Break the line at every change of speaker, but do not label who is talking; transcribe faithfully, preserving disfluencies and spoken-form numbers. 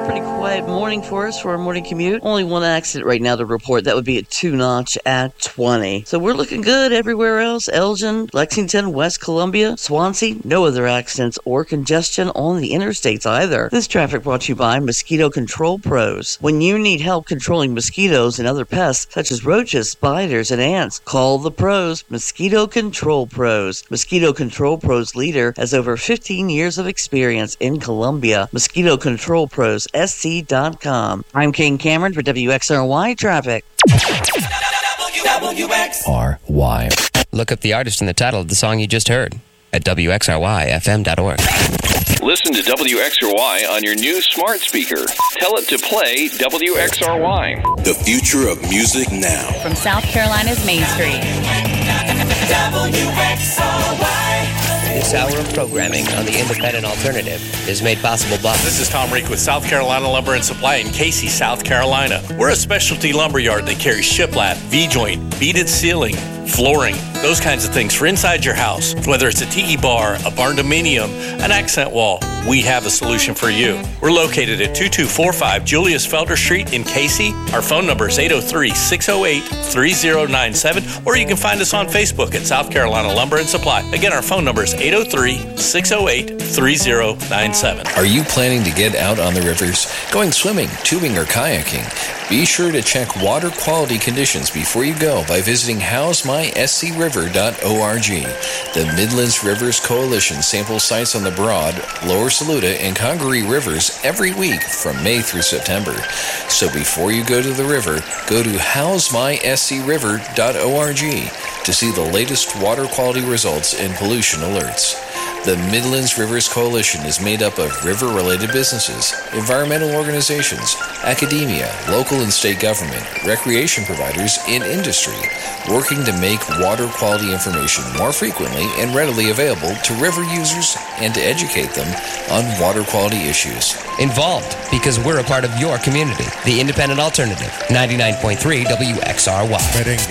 Pretty quiet morning for us for our morning commute. Only one accident right now to report. That would be a two-notch at twenty. So we're looking good everywhere else. Elgin, Lexington, West Columbia, Swansea. No other accidents or congestion on the interstates either. This traffic brought to you by Mosquito Control Pros. When you need help controlling mosquitoes and other pests such as roaches, spiders, and ants, call the pros. Mosquito Control Pros. Mosquito Control Pros leader has over fifteen years of experience in Columbia. Mosquito Control Pros S C dot com. I'm King Cameron for W X R Y Traffic.
W X R Y.
Look up the artist and the title of the song you just heard at W X R Y F M dot org.
Listen to W X R Y on your new smart speaker. Tell it to play W X R Y.
The future of music now.
From South Carolina's Main Street.
W X R Y.
This hour of programming on the Independent Alternative is made possible by...
This is Tom Reek with South Carolina Lumber and Supply in Casey, South Carolina. We're a specialty lumber yard that carries shiplap, V-joint, beaded ceiling, flooring, those kinds of things for inside your house. Whether it's a tiki bar, a barn dominium, an accent wall, we have a solution for you. We're located at two two four five Julius Felder Street in Casey. Our phone number is eight oh three, six oh eight, three oh nine seven, or you can find us on Facebook at South Carolina Lumber and Supply. Again, our phone number is eight oh three, six oh eight, three oh nine seven.
Are you planning to get out on the rivers, going swimming, tubing, or kayaking? Be sure to check water quality conditions before you go by visiting house my s c river dot org. The Midlands Rivers Coalition samples sites on the Broad, Lower Saluda, and Congaree rivers every week from May through September. So before you go to the river, go to house my s c river dot org to see the latest water quality results and pollution alerts. The Midlands Rivers Coalition is made up of river-related businesses, environmental organizations, academia, local and state government, recreation providers, and industry, working to make water quality information more frequently and readily available to river users and to educate them on water quality issues.
Involved because we're a part of your community. The Independent Alternative, ninety-nine point three W X R Y.
Merengue.